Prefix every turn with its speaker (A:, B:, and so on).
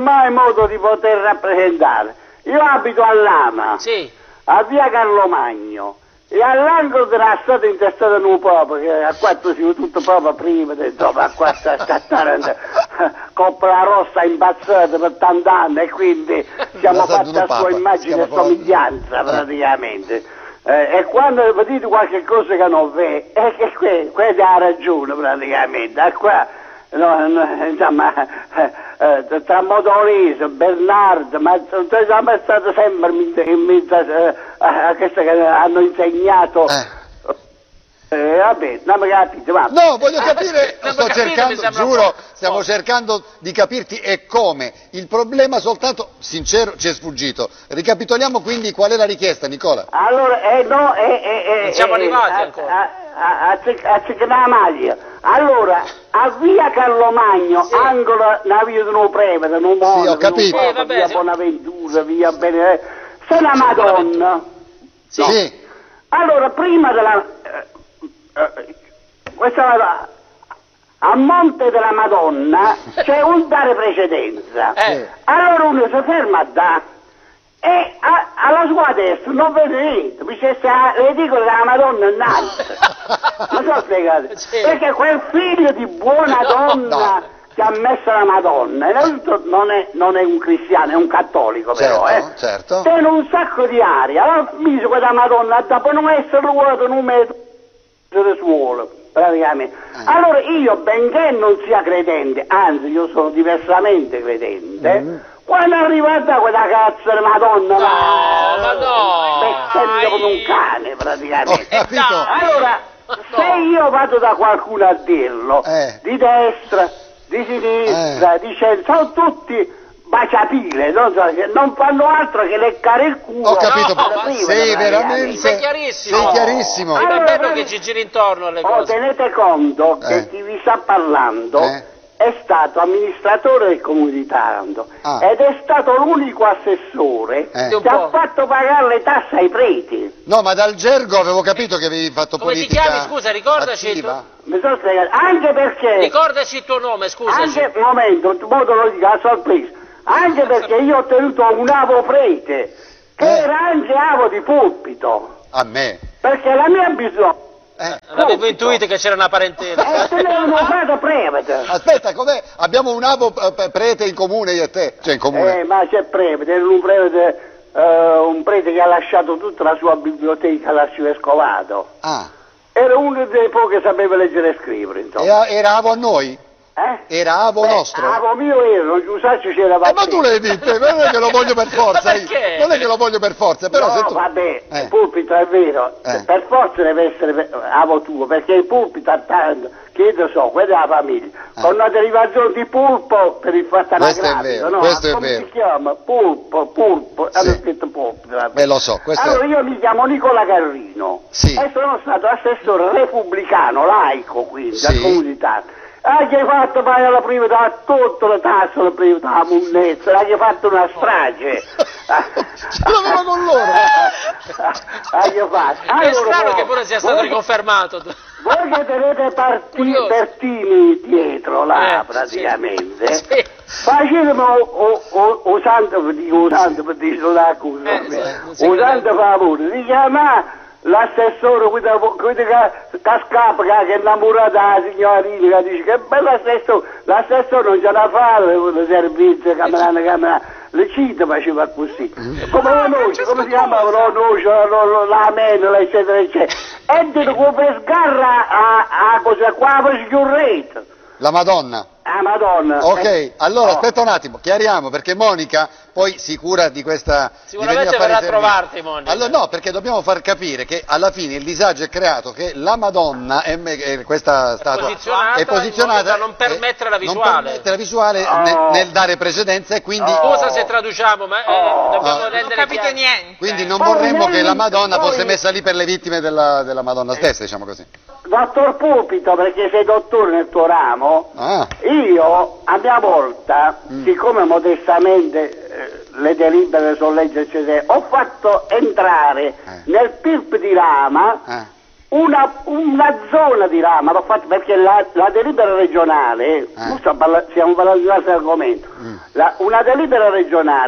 A: mai modo di poter rappresentare. Io abito a Lama,
B: Sì.
A: a via Carlo Magno, e all'angolo della strada intestata in un popolo, che a quattro si vede tutto proprio prima, insomma, a quattro scattare, coppola rossa impazzata per tant'anni, e quindi siamo fatti a sua immagine e somiglianza, praticamente. E quando vedete qualche cosa che non vede, è che qui ha ragione, praticamente, qua... No, insomma, tra Modolese, Bernardo, ma siamo stati sempre in mezzo a questo che hanno insegnato. Vabbè, non mi capite, va.
C: No, voglio capire,
B: giuro,
C: stiamo cercando di capirti e come. Il problema soltanto, sincero, ci è sfuggito. Ricapitoliamo quindi qual è la richiesta, Nicola.
A: Allora,
B: non siamo arrivati ancora.
A: A la maglia. Allora, a via Carlo Magno,
B: sì.
A: angolo una via di un Prevede, non
C: Sì, ho capito.
A: via Bonaventura, via Bene... C'è la Madonna.
C: Sì. Sì.
A: Allora, prima della... questa... A Monte della Madonna c'è un dare precedenza. Allora uno si ferma a dare e alla sua destra non vede niente, le dico della Madonna innanzi. Non so spiegare, perché quel figlio di buona donna che ha messo la Madonna, innanzitutto non è un cristiano, è un cattolico però,
C: certo.
A: Tiene un sacco di aria, allora mise quella Madonna, dopo non essere ruotato in un metro di suolo, praticamente. Allora io, benché non sia credente, anzi io sono diversamente credente, quando è arrivata quella cazzo di Madonna, mettendo come un cane praticamente.
C: Ho capito.
A: Allora, se io vado da qualcuno a dirlo, di destra, di sinistra, di centro, sono tutti baciapile, non fanno altro che leccare il culo.
C: Ho capito, sei veramente...
B: Sei chiarissimo.
C: Sei chiarissimo.
B: Allora, è bello che ci giri intorno alle cose.
A: Tenete conto che chi vi sta parlando è stato amministratore del comune di Taranto ed è stato l'unico assessore che ha fatto pagare le tasse ai preti.
C: No, ma dal gergo avevo capito che avevi fatto
B: Come
C: politica.
B: Come ti chiami, scusa, ricordaci
C: attiva.
A: Mi sono spiegato, anche perché...
B: Ricordaci il tuo nome, scusaci.
A: Anche, un momento, un lo dico a sorpresa, anche perché io ho tenuto un avo prete, che era anche avo di pulpito.
C: A me?
A: Perché la mia bisogna...
B: Non avevo intuito che c'era una parentela.
A: te ne avevo fatto prevede.
C: Aspetta, com'è? Abbiamo un avo prete in comune io e te, cioè in comune.
A: Ma c'è prevede, un prete che ha lasciato tutta la sua biblioteca all'arcivescovato. Era uno dei pochi che sapeva leggere e scrivere, insomma.
C: Era avo a noi? Era avo nostro?
A: Avo mio era, non Giusaccio c'era
C: ma tu l'hai detto, non è che lo voglio per forza. Non è che lo voglio per forza, però
A: no,
C: se tu...
A: vabbè, il pulpito è vero, per forza deve essere avo tuo, perché il pulpito che io so, quella è la famiglia, con una derivazione di pulpo per il fatto anagrafico, no?
C: Questo è
A: come
C: vero.
A: si chiama? Pulpo, hanno scritto pulpito.
C: Beh, lo so,
A: allora io mi chiamo Nicola Carrino e sono stato assessore repubblicano, laico quindi, a comunità. Che hai fatto poi alla prima da tutto le tasse, alla prima da munnezza, hai fatto una strage.
C: Ce l'aveva con loro.
A: Hai fatto.
B: È strano che pure sia stato riconfermato.
A: Voi che tenete Bertini dietro là praticamente, facevano usando per dire una cosa, usando favore, si chiama l'assessore che scappa, che è innamorata della signorina, che dice che bello l'assessore non ce la fa, il servizio, camera, le cite faceva così, come la noce, come si chiama la noce, la menola, eccetera, eccetera, e come sgarra a cosa qua, per schiurrete.
C: La Madonna.
A: Ah, Madonna.
C: Ok, allora aspetta un attimo, chiariamo, perché Monica poi si cura di questa...
B: Sicuramente verrà a trovarti, Monica.
C: Allora, no, perché dobbiamo far capire che alla fine il disagio è creato, che la Madonna, questa statua, è posizionata
B: da non permettere la visuale.
C: Non permette la visuale nel dare precedenza e quindi...
B: Scusa se traduciamo, ma dobbiamo rendere
D: non ho capito niente.
C: Quindi non vorremmo che la Madonna fosse messa lì per le vittime della Madonna stessa, diciamo così.
A: Dottor Pulpito, perché sei dottore nel tuo ramo, io a mia volta, siccome modestamente le delibere sono leggi eccetera, ho fatto entrare nel PIRP di Rama una zona di Rama, l'ho fatto perché la delibera regionale, stiamo parlando di un altro argomento, una delibera regionale